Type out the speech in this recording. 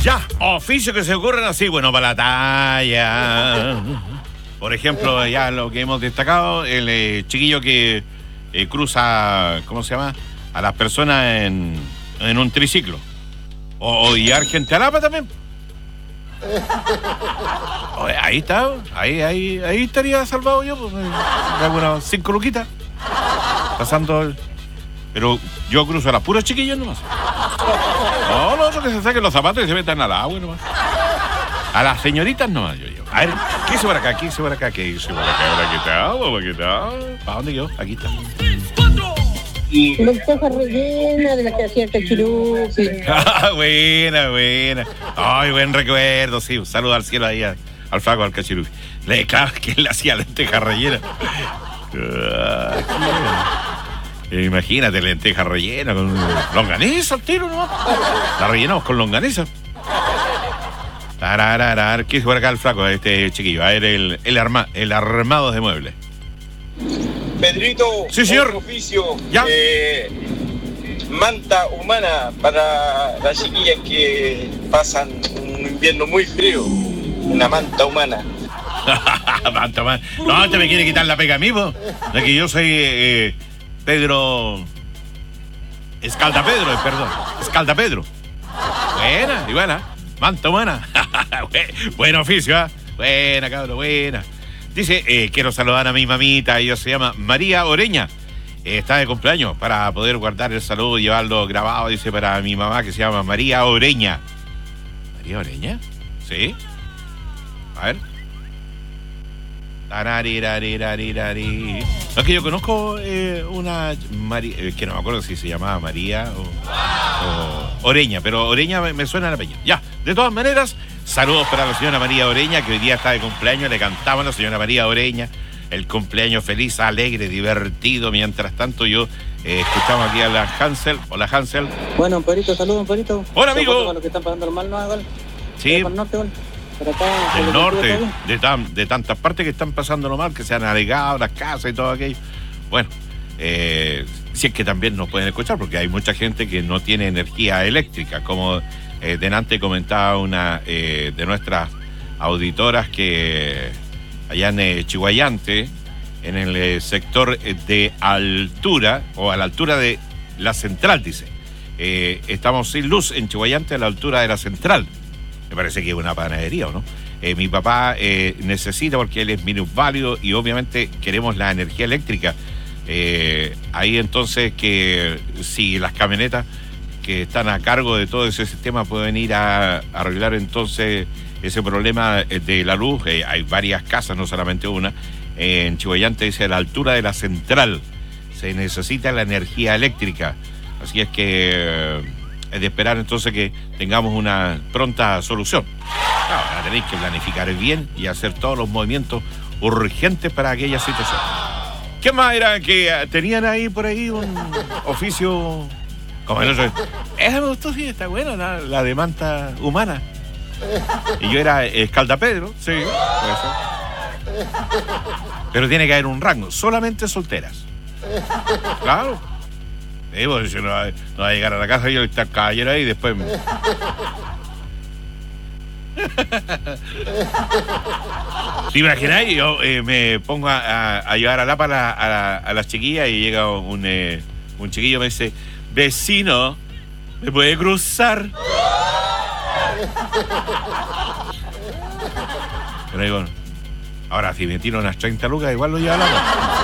Ya, oficios que se ocurren así, bueno, para la talla. Por ejemplo, ya lo que hemos destacado, el chiquillo que cruza, ¿cómo se llama? A las personas en un triciclo. O guiar gente a Lapa también. Oye, ahí está, ahí estaría salvado yo, pues, de algunas 5 luquitas. Pasando Pero yo cruzo a las puras chiquillas nomás. No, que se saquen los zapatos y se metan al agua nomás. A las señoritas nomás yo. A ver, ¿qué hice por acá? ¿Qué hice por acá? ¿Qué tal? ¿Para dónde quedó? Aquí está. Lenteja rellena de la que hacía Cachirupi. Buena. Ay, buen recuerdo, sí. Un saludo al cielo ahí al flaco, al Cachirupi. Claro que él hacía lenteja rellena. Imagínate, lenteja rellena con longaniza al tiro, ¿no? La rellenamos con longaniza. ¿Qué es por acá el flaco, este chiquillo? A ver, el armado de muebles. Pedrito, sí, señor. Oficio, ¿ya? Manta humana para las chiquillas que pasan un invierno muy frío. Una manta humana. Manta humana. No, te me quiere quitar la pega a mí, po. De que yo soy Pedro. Escalda Pedro. Buena. Manta humana. Buen oficio, ¿eh? Buena, cabrón, buena. Dice, quiero saludar a mi mamita, ella se llama María Oreña. Está de cumpleaños, para poder guardar el saludo y llevarlo grabado, dice, para mi mamá que se llama María Oreña. ¿María Oreña? ¿Sí? A ver. No, es que yo conozco una María, que no me acuerdo si se llamaba María o Oreña, pero Oreña me suena la peña. Ya, de todas maneras, saludos para la señora María Oreña, que hoy día está de cumpleaños. Le cantamos a la señora María Oreña el cumpleaños feliz, alegre, divertido. Mientras tanto, yo escuchamos aquí a la Hansel. Hola, Hansel. Bueno, Perito, saludos, Perito. Hola, amigo. Para los que están pasando mal, no hagan. Sí. Para el norte, gol. Para acá, del norte, de tantas partes que están pasándolo mal, que se han alegado las casas y todo aquello. Bueno, si es que también nos pueden escuchar, porque hay mucha gente que no tiene energía eléctrica, como delante comentaba una de nuestras auditoras que allá en Chihuayante, en el sector de altura, o a la altura de la central, dice. Estamos sin luz en Chihuayante a la altura de la central. Me parece que es una panadería, ¿o no? Mi papá necesita, porque él es minusválido y obviamente queremos la energía eléctrica. Ahí entonces que si las camionetas que están a cargo de todo ese sistema pueden ir a arreglar entonces ese problema de la luz. Hay varias casas, no solamente una. En Chihuayante dice a la altura de la central se necesita la energía eléctrica. Así es que es de esperar entonces que tengamos una pronta solución. Ahora tenéis que planificar bien y hacer todos los movimientos urgentes para aquella situación. ¿Qué más era que tenían ahí por ahí un oficio como el otro? Esa me gustó, sí, está buena, la de manta humana. Y yo era Escalda Pedro, sí, puede ser. Pero tiene que haber un rango, solamente solteras. Claro. Pues, si no va a llegar a la casa y está el caballero ahí y después. ¿Te imaginas? Yo me pongo a llevar a Lapa a las chiquillas y llega un chiquillo y me dice: vecino, ¿me puede cruzar? Pero digo, ahora si me tiro unas 30 lucas, igual lo lleva a Lapa.